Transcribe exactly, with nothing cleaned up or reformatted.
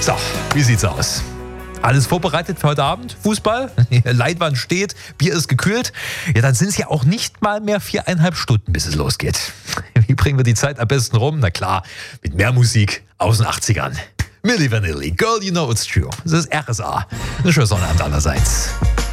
So, wie sieht's aus? Alles vorbereitet für heute Abend? Fußball? Leinwand steht, Bier ist gekühlt. Ja, dann sind es ja auch nicht mal mehr viereinhalb Stunden, bis es losgeht. Wie bringen wir die Zeit am besten rum? Na klar, mit mehr Musik aus den achtzigern. Milli Vanilli, Girl, You Know It's True. Das ist R S A. Ein schöner Sonnabend allerseits.